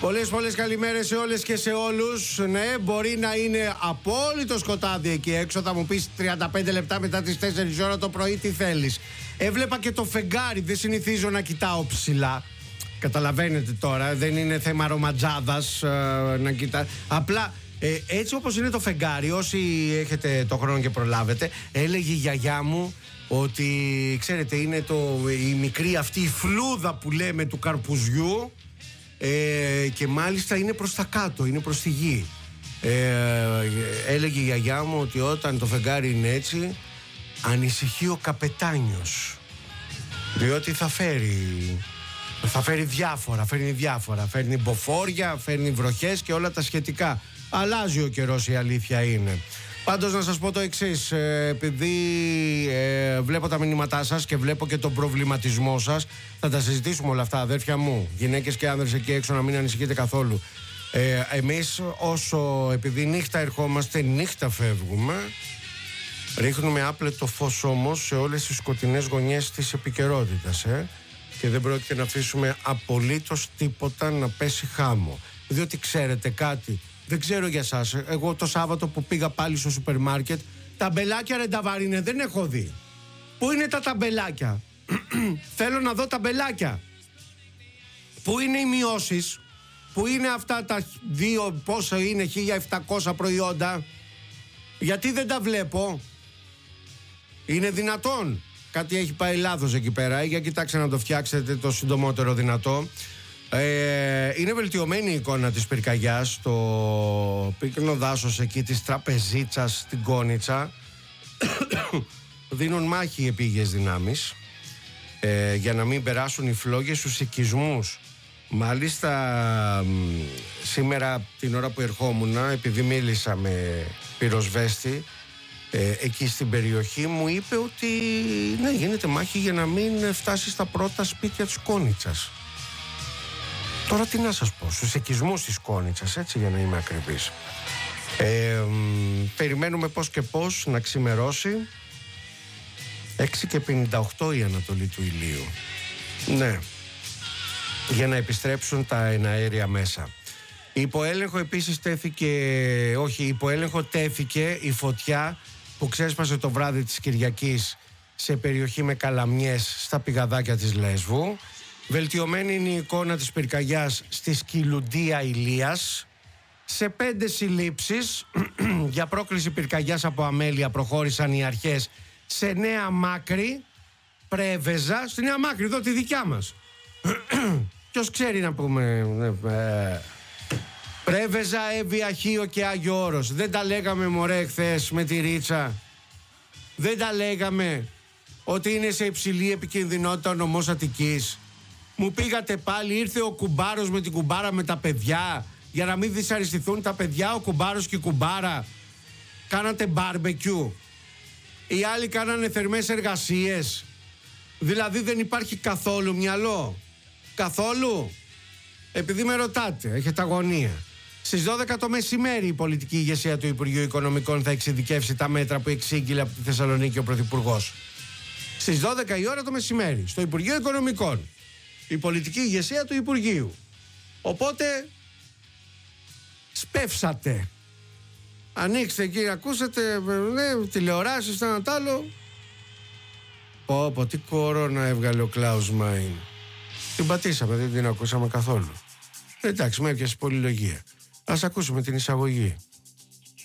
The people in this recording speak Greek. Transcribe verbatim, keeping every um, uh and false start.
Πολλές πολλές καλημέρες σε όλες και σε όλους. Ναι, μπορεί να είναι απόλυτο σκοτάδι εκεί έξω. Θα μου πεις τριάντα πέντε λεπτά μετά τις τέσσερις ώρα το πρωί τι θέλεις. Έβλεπα και το φεγγάρι, δεν συνηθίζω να κοιτάω ψηλά. Καταλαβαίνετε τώρα, δεν είναι θέμα ρομαντζάδας ε, να κοιτά. Απλά ε, έτσι όπως είναι το φεγγάρι, όσοι έχετε το χρόνο και προλάβετε, έλεγε η γιαγιά μου ότι ξέρετε είναι το, η μικρή αυτή η φλούδα που λέμε του καρπουζιού. Ε, και μάλιστα είναι προς τα κάτω, είναι προς τη γη. ε, Έλεγε η γιαγιά μου ότι όταν το φεγγάρι είναι έτσι, ανησυχεί ο καπετάνιος, διότι θα φέρει Θα φέρει διάφορα, φέρνει διάφορα Φέρνει μποφόρια, φέρνει βροχές και όλα τα σχετικά. Αλλάζει ο καιρός, η αλήθεια είναι. Πάντως να σας πω το εξής, ε, επειδή ε, βλέπω τα μηνύματά σας και βλέπω και τον προβληματισμό σας, θα τα συζητήσουμε όλα αυτά, αδέρφια μου, γυναίκες και άνδρες εκεί έξω, να μην ανησυχείτε καθόλου. ε, Εμείς όσο, επειδή νύχτα ερχόμαστε, νύχτα φεύγουμε, ρίχνουμε άπλετο φως όμως σε όλες τις σκοτεινές γωνιές της επικαιρότητας, ε, και δεν πρόκειται να αφήσουμε απολύτως τίποτα να πέσει χάμω. Διότι ξέρετε κάτι, δεν ξέρω για σας, εγώ το Σάββατο που πήγα πάλι στο σούπερ μάρκετ, ταμπελάκια ρε Νταβαρίνε δεν έχω δει. Πού είναι τα ταμπελάκια? Θέλω να δω ταμπελάκια. Πού είναι οι μειώσεις? Πού είναι αυτά τα δύο, πόσο είναι, χίλια επτακόσια προϊόντα? Γιατί δεν τα βλέπω? Είναι δυνατόν? Κάτι έχει πάει λάθος εκεί πέρα. Για κοιτάξτε να το φτιάξετε το συντομότερο δυνατό. Ε, είναι βελτιωμένη η εικόνα της πυρκαγιάς στο πύκνο δάσος εκεί της Τραπεζίτσας στην Κόνιτσα. Δίνουν μάχη οι επίγειες δυνάμεις ε, για να μην περάσουν οι φλόγες στους οικισμούς. Μάλιστα σήμερα την ώρα που ερχόμουν, επειδή μίλησα με πυροσβέστη ε, εκεί στην περιοχή, μου είπε ότι ναι, γίνεται μάχη για να μην φτάσει στα πρώτα σπίτια της Κόνιτσας. Τώρα τι να σας πω, στους οικισμούς της Κόνιτσας, έτσι, για να είμαι ακριβής. ε, μ, Περιμένουμε πώς και πώς να ξημερώσει. Έξι και πενήντα οκτώ η ανατολή του ηλίου. Ναι, για να επιστρέψουν τα εναέρια μέσα. Υποέλεγχο επίσης τέθηκε, όχι, υποέλεγχο τέθηκε η φωτιά που ξέσπασε το βράδυ της Κυριακής σε περιοχή με καλαμιές στα πηγαδάκια της Λέσβου. Βελτιωμένη είναι η εικόνα της πυρκαγιάς στη Σκυλουντία Ηλίας. Σε πέντε συλλήψεις για πρόκληση πυρκαγιάς από αμέλεια προχώρησαν οι αρχές σε Νέα Μάκρη, Πρέβεζα, στη Νέα Μάκρη, εδώ τη δικιά μας. Ποιος ξέρει να πούμε... Πρέβεζα, Εύβοια, Χίο και Άγιο Όρος. Δεν τα λέγαμε μωρέ χθες με τη Ρίτσα? Δεν τα λέγαμε ότι είναι σε υψηλή επικινδυνότητα ο νομός Αττικής? Μου πήγατε πάλι, ήρθε ο κουμπάρος με την κουμπάρα με τα παιδιά για να μην δυσαρεστηθούν τα παιδιά, ο κουμπάρος και η κουμπάρα. Κάνατε μπάρμπεκιου. Οι άλλοι κάνανε θερμές εργασίες. Δηλαδή δεν υπάρχει καθόλου μυαλό? Καθόλου? Επειδή με ρωτάτε, έχετε αγωνία. Στις δώδεκα το μεσημέρι η πολιτική ηγεσία του Υπουργείου Οικονομικών θα εξειδικεύσει τα μέτρα που εξήγηλε από τη Θεσσαλονίκη ο Πρωθυπουργός. Στις δώδεκα η ώρα το μεσημέρι, στο Υπουργείο Οικονομικών. Η πολιτική ηγεσία του Υπουργείου. Οπότε σπεύσατε. Ανοίξτε εκεί, ακούσατε, ναι, τηλεοράσεις, ένα τ' άλλο. Πω πω, τι κορώνα έβγαλε ο Κλάους Μάιν. Την πατήσαμε, δεν την ακούσαμε καθόλου. Εντάξει, με έπιασε πολυλογία. Ας ακούσουμε την εισαγωγή.